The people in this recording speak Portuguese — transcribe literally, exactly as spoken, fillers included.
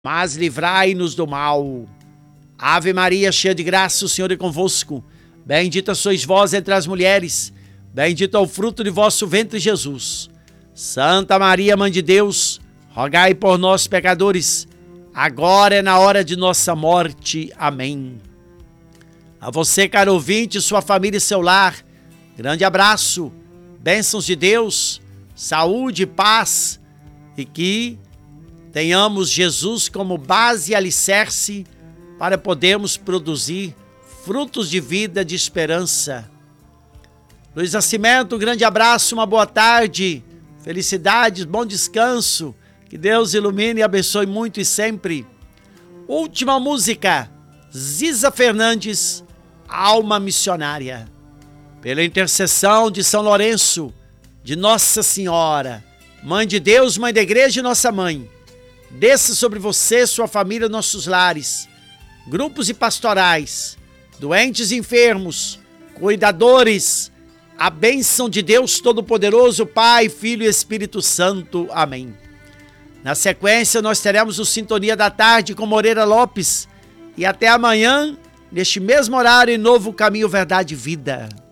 mas livrai-nos do mal. Ave Maria, cheia de graça, o Senhor é convosco. Bendita sois vós entre as mulheres, bendito é o fruto de vosso ventre, Jesus. Santa Maria, Mãe de Deus, rogai por nós, pecadores, agora é na hora de nossa morte. Amém. A você, caro ouvinte, sua família e seu lar, grande abraço, bênçãos de Deus, saúde, paz, e que tenhamos Jesus como base e alicerce para podermos produzir frutos de vida, de esperança. Luiz Nascimento, um grande abraço, uma boa tarde, felicidades, bom descanso, que Deus ilumine e abençoe muito e sempre. Última música, Ziza Fernandes, Alma Missionária. Pela intercessão de São Lourenço, de Nossa Senhora, Mãe de Deus, Mãe da Igreja e Nossa Mãe, desça sobre você, sua família, nossos lares, grupos e pastorais, doentes e enfermos, cuidadores, a bênção de Deus Todo-Poderoso, Pai, Filho e Espírito Santo. Amém. Na sequência, nós teremos o Sintonia da Tarde com Moreira Lopes. E até amanhã, neste mesmo horário, em Novo Caminho, Verdade e Vida.